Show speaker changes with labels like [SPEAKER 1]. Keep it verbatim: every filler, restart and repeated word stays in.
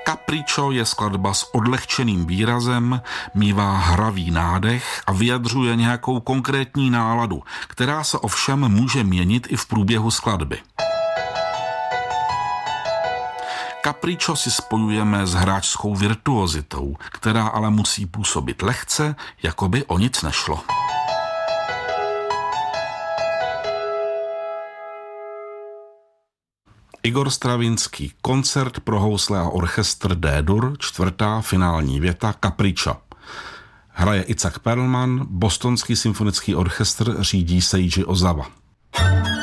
[SPEAKER 1] Capriccio je skladba s odlehčeným výrazem, mívá hravý nádech a vyjadřuje nějakou konkrétní náladu, která se ovšem může měnit i v průběhu skladby. Capriccio si spojujeme s hráčskou virtuozitou, která ale musí působit lehce, jako by o nic nešlo. Igor Stravinský, koncert pro housle a orchestr D-dur, čtvrtá finální věta Capriccio. Hraje Itzhak Perlman, Bostonský symfonický orchestr řídí Seiji Ozawa.